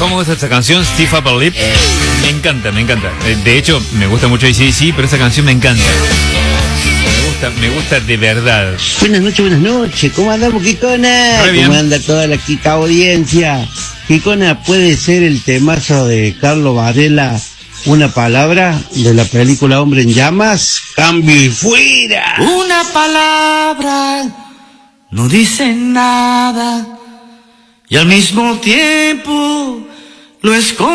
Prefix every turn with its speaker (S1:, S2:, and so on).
S1: ¿Cómo es esta canción? Stiff Upper Lip. Me encanta, me encanta. De hecho, me gusta mucho AC/DC, pero esta canción me encanta. Me gusta de verdad.
S2: Buenas noches. ¿Cómo andamos, Kikona? ¿Cómo anda toda la Kika audiencia? Kikona, ¿puede ser el temazo de Carlos Varela una palabra de la película Hombre en Llamas? ¡Cambio y fuera!
S3: Una palabra no dice nada y al mismo tiempo lo esconde.